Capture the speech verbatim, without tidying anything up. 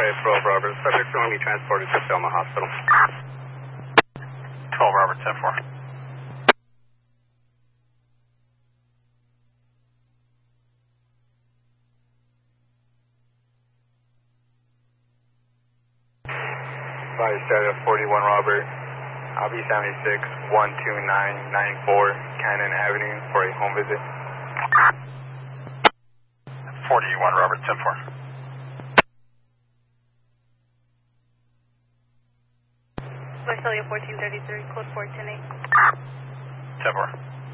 twelve Robert. Subject going to be transported to Selma Hospital. twelve Robert, ten four. Flight status forty-one Robert, I'll be seventy-six one two nine nine four Cannon Avenue for a home visit. forty-one Robert, ten four. Visalia fourteen thirty-three, code four ten eight. ten four.